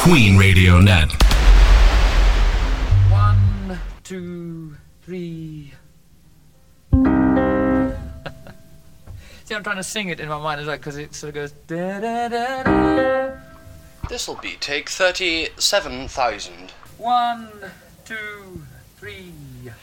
Queen Radio Net. 1, 2, 3. See, I'm trying to sing it in my mind as well, because it sort of goes da da da da. This'll be take 37,000. 1, 2, 3.